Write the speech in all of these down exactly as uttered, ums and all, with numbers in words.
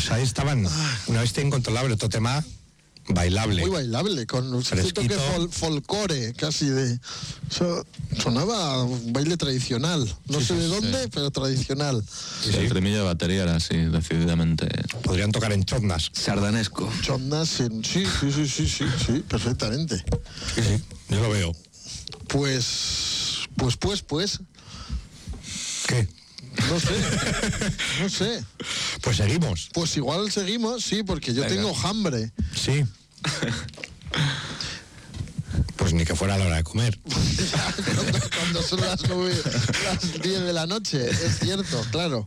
Pues ahí estaban, una bestia incontrolable, otro tema bailable. Muy bailable, con un cierto toque fol folclore, casi de... Eso sonaba un baile tradicional. No sí, sé sí, de dónde, sí. pero tradicional. Sí, sí. El trimillo de batería era así, decididamente. Podrían tocar en chondas. Sardanesco. Chondas, en... sí, sí, sí, sí, sí, sí, perfectamente. Sí, sí, yo lo veo. Pues, pues, pues, pues... ¿Qué? No sé, no sé. Pues seguimos. Pues igual seguimos, sí, porque yo Venga. tengo hambre. Sí. Pues ni que fuera la hora de comer. cuando, cuando son las nueve, las diez de la noche, es cierto, claro.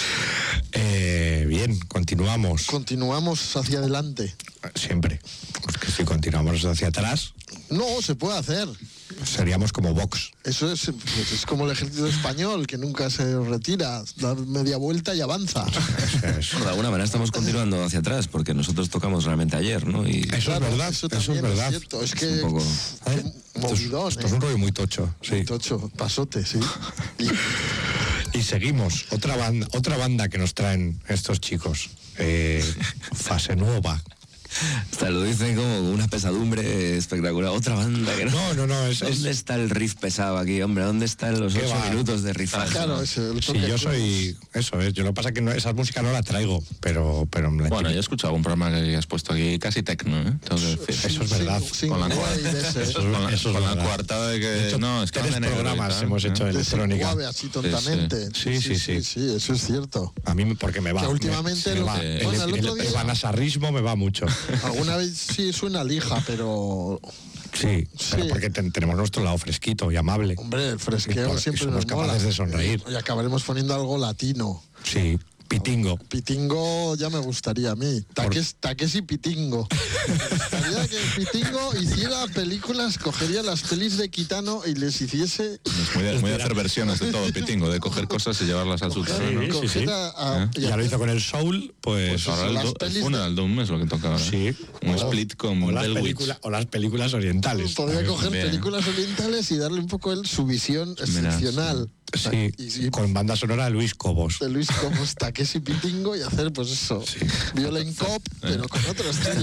Eh, bien, continuamos. Continuamos hacia adelante. Siempre. Porque si continuamos hacia atrás, No, se puede hacer. seríamos como Vox. Eso es, pues es como el ejército español, que nunca se retira, da media vuelta y avanza. Eso es, Bueno, de alguna manera estamos continuando hacia atrás, porque nosotros tocamos realmente ayer, ¿no? Y eso es Claro, verdad, eso eso, es también verdad. cierto. Es que un poco... ¿Eh? qué movidón, Esto es un ¿eh? rollo muy tocho, sí. Tocho, pasote, sí. Y Y seguimos. Otra banda, otra banda que nos traen estos chicos. Eh, Fase Nueva. Hasta lo dicen como una pesadumbre espectacular. Otra banda que no... No, no, no, es... ¿Dónde es está el riff pesado aquí, hombre? ¿Dónde están los ¿Qué ocho va? minutos de riffage? claro, ¿no? ese, el sí, toque yo cruz. soy... Eso es. Yo lo que pasa es que no, esa música no la traigo, pero... pero me la Bueno, tiene- yo he escuchado un programa que has puesto aquí, casi tecno, ¿eh? Tengo que decir. Eso es verdad. Sin, sin Con la guay cual- de ese. Eso Con la, eso es con la verdad. coartada de que... De hecho, no, es que tres van de negro y programas tal, hemos ¿eh? hecho de De electrónica. suave, así tontamente. Sí, sí, sí. sí, eso es cierto. A mí, porque me va. Que me- últimamente me lo- va. Sí. El, Bueno, el el- otro el día- banasarrismo me va mucho. Alguna vez sí suena lija, pero... Sí, pero Sí. porque ten- tenemos nuestro lado fresquito y amable. Hombre, el Y fresqueo por- y siempre somos nos mola. capaces de sonreír. Y acabaremos poniendo algo latino. Sí, pitingo. Pitingo ya me gustaría a mí. Taques, Takeshi Pitingo. Me gustaría que Pitingo hiciera películas, cogería las pelis de Kitano y les hiciese... Es muy de, muy de hacer versiones de todo, Pitingo, de coger cosas y llevarlas al subterráneo. Sí, sí, sí. coger a- a- y Ya lo hacer- hizo con el Soul, pues... Pues ahora el, las do, pelis el Funeral Doom es lo que toca ahora. sí. Un O- split con o las, Bell Witch. película- o las películas orientales. Podría también. coger Bien. películas orientales y darle un poco él su visión Mira, excepcional. Sí, Y, y con banda sonora de Luis Cobos. de Luis Cobos, Takeshi Pitingo y hacer pues eso, Violent Cop, pero con otro estilo.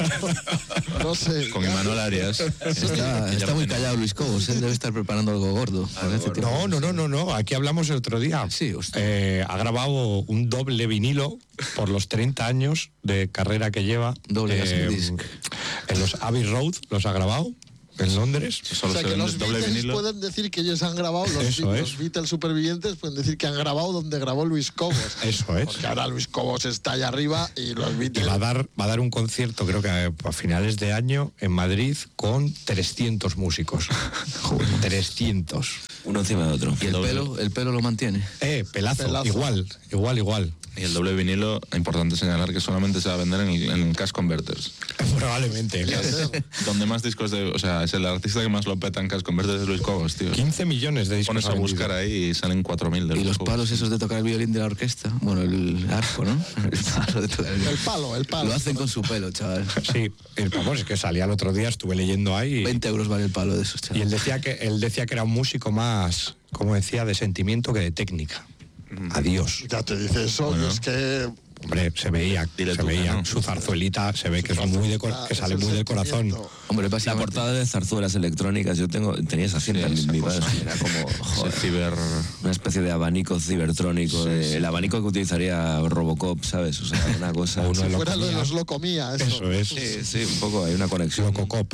No sé. Con Imanol Arias. Está, está muy callado Luis Cobos, él debe estar preparando algo gordo. con este tipo. No, no, no, no, no. Aquí hablamos el otro día. Sí, hostia. Eh, ha grabado un doble vinilo por los treinta años de carrera que lleva. Doble Laserdisc. En los Abbey Road los ha grabado en Londres. O Solo sea, se que vende los doble Beatles vinilo. pueden decir que ellos han grabado, los, Eso Be- es. los Beatles supervivientes pueden decir que han grabado donde grabó Luis Cobos. Eso es. Porque ahora Luis Cobos está allá arriba y los Y Beatles... va a dar, va a dar un concierto, creo que a, a finales de año, en Madrid, con trescientos músicos. trescientos. Uno encima de otro. Y el Doble. pelo, el pelo lo mantiene. Eh, pelazo, Pelazo. igual, igual, igual. Y el doble vinilo, importante señalar que solamente se va a vender en, en Cash Converters. Probablemente. Donde más discos de... O sea, es el artista que más lo peta en Cash Converters es Luis Cobos, tío. quince millones de discos. Pones a ha buscar vendido. ahí y salen cuatro mil de Y Luis los Cobos. palos esos de tocar el violín de la orquesta. Bueno, el arco, ¿no? El palo de tocar el El violín. palo, el palo. Lo hacen con su pelo, chaval. Sí, eh, vamos, es que salía el otro día, estuve leyendo ahí. y- veinte euros vale el palo de esos, Y chaval. él decía que él decía que era un músico más, como decía, de sentimiento que de técnica. Adiós. Ya te dice eso, Bueno. y es que... Hombre, se veía, Dile se tú, veía. ¿no? Su zarzuelita se ve que es muy de cor- que sale es el muy del corazón. sentimiento. Hombre, La básicamente... La portada de zarzuelas electrónicas, yo tengo, tenía esa cinta Sí, en esa mi cosa. padre. Era como, Ese joder, ciber... una especie de abanico cibertrónico. de- El abanico que utilizaría Robocop, ¿sabes? O sea, una cosa... Uno de Fuera lo de Locomía. los locomía, eso. Eso es. Sí, sí, un poco, hay una conexión. Lococop.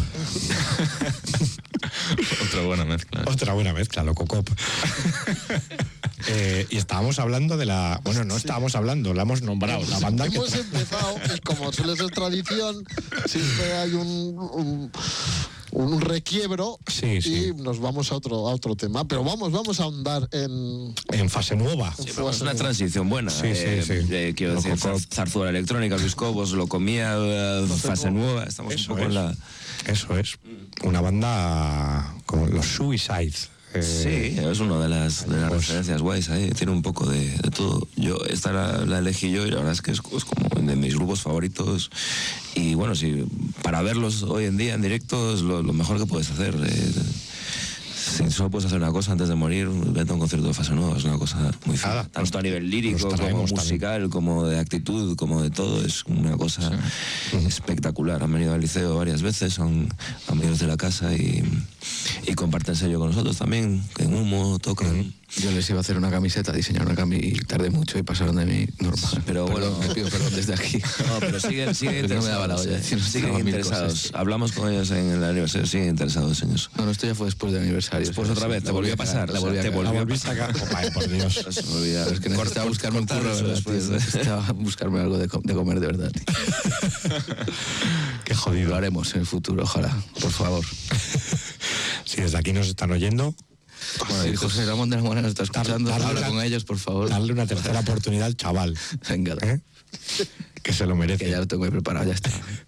Otra buena mezcla. Otra buena mezcla, Lococop. Eh, y estábamos hablando de la... Bueno, no estábamos hablando, la hemos nombrado. La banda que... Hemos tra- empezado, y como suele ser tradición, siempre hay un, un, un requiebro Sí, sí. y nos vamos a otro, a otro tema. Pero vamos, vamos a ahondar en... En Fase Nueva. Sí, pero es una transición buena. Sí, sí, eh, sí. eh, quiero decir, Lococop. zar- zarzuela electrónica, Luis Cobos, lo comía, eh, fase nueva. Estamos Eso un poco es. en la. Eso es. Una banda como los Suicide. eh, Sí, es una de las, de las pues- referencias guays ahí. Tiene un poco de, de todo. Yo, esta la, la elegí yo y la verdad es que es, es como de mis grupos favoritos. Y bueno, sí, para verlos hoy en día en directo es lo, lo mejor que puedes hacer. eh, si solo puedes hacer una cosa antes de morir, vete a un concierto de Fase Nueva, es una cosa muy fea. Nada, Tanto nos- a nivel lírico, nos traemos como musical, también. como de actitud, como de todo, es una cosa espectacular. Han venido al liceo varias veces, son amigos de la casa y, y comparten sello con nosotros también, en Humo, tocan. Yo les iba a hacer una camiseta, diseñar una camiseta y tardé mucho y pasaron de mí normal. Pero Perdón, bueno, me pido perdón desde aquí. No, pero siguen, siguen No me daba la interesados. olla, eh. decir, siguen no, mil interesados. cosas. Hablamos con ellos en el aniversario, siguen interesados en eso. No, no, esto ya fue después del aniversario. Después o sea, otra sí, vez, la te volvió a cagar, pasar, La o sea, volví a te cagar. La volvió a volviste a cagar. Oh, vaya, por Dios. Se me olvida. Es que necesitaba buscarme un curro, de verdad, tío. después, ¿eh? Necesitaba buscarme algo de, com- de comer, de verdad, tío. Qué jodido. Lo haremos en el futuro, ojalá, por favor. Si desde aquí nos están oyendo, Si José Ramón de la Mora nos está escuchando, darle habla una- con ellos, por favor. darle una tercera oportunidad al chaval, Venga, ¿eh? que se lo merece. que ya lo tengo ahí preparado, ya está.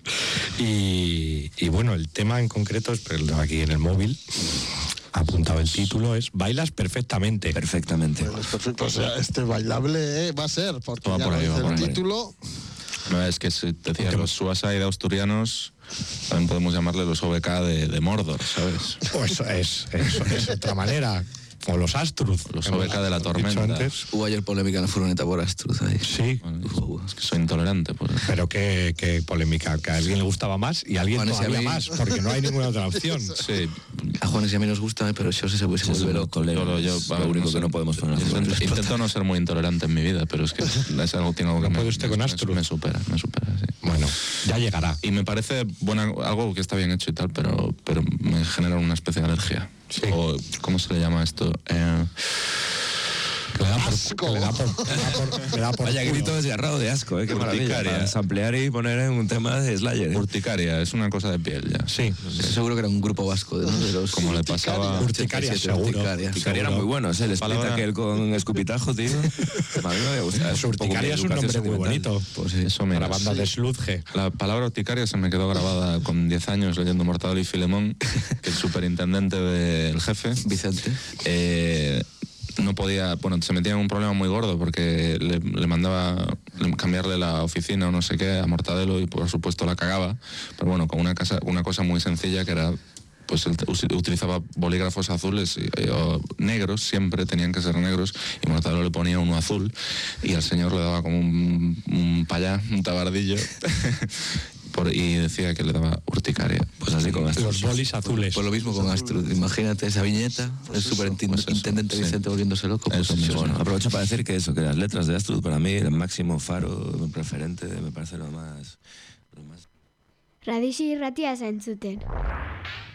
Y, y bueno, el tema en concreto es, pero lo tengo aquí en el móvil, apuntado el título, es Bailas perfectamente. Perfectamente. Bueno, es perfecto. O sea, este bailable eh, va a ser, porque Va ya por lo ahí, va dice por el ahí. título. No, es que si te decía los Suicide asturianos, también podemos llamarle los O B K de, de Mordor, ¿sabes? Pues es, es, es otra manera. O los Astruz. Los O B K de la Hemos tormenta. dicho antes. Hubo ayer polémica en la furgoneta por Astruz ahí. Sí, Hubo. Es que soy intolerante, pues. pero qué, qué polémica. Que a alguien le gustaba más y a alguien Juanes y a todavía mí. más, porque no hay ninguna otra opción. Sí, A Juanes y a mí nos gusta, pero eso se, se vuelve Eso loco. tolero, yo, lo- yo, es vamos, lo único sé, que no podemos poner. Intento, intento no ser muy intolerante en mi vida, pero es que es algo, tiene algo que ¿No me, puede usted me- con me- Astruz? me supera, me supera, sí. Bueno, ya llegará. Y me parece buena, algo que está bien hecho y tal, pero, pero me genera una especie de alergia. Sí. O, ¿cómo se le llama esto? Eh, Que le da por- ¡Asco! que le da por- le da por- le da por Vaya culo. grito desgarrado de asco, ¿eh? Qué maravilla. Urticaria. Para samplear y poner en un tema de Slayer. ¿eh? urticaria, es una cosa de piel ya. Sí, Estoy seguro que era un grupo vasco de, ¿no? de los... Como le pasaba... Urticaria, ochenta y siete, seguro. Urticaria. Urticaria era muy bueno, ¿eh? El split Palabra- aquel con escupitajo, tío. A mí me había gustado. Pues Urticaria es un nombre muy bonito. Pues sí, eso mira, Para banda sí. de sludge. La palabra urticaria se me quedó grabada con diez años leyendo Mortadelo y Filemón, que el superintendente del jefe Vicente. eh, no podía, bueno, se metía en un problema muy gordo porque le, le mandaba le- cambiarle la oficina o no sé qué a Mortadelo y por supuesto la cagaba, pero bueno, con una, casa, una cosa muy sencilla que era, pues él us- utilizaba bolígrafos azules y, y- o negros, siempre tenían que ser negros, y Mortadelo le ponía uno azul y al señor le daba como un, un payá, un tabardillo. Por, y decía que le daba urticaria. Pues así con esto. Los bolis azules. Pues lo mismo con Astruz. Imagínate esa viñeta, el superintendente pues eso, intendente sí. Vicente volviéndose loco. Pues Eso eso, mismo. bueno. Bueno, aprovecho para decir que eso, que las letras de Astrud para mí el máximo faro, mi preferente, me parece lo más... Lo más... Radixi irratia zentzuten.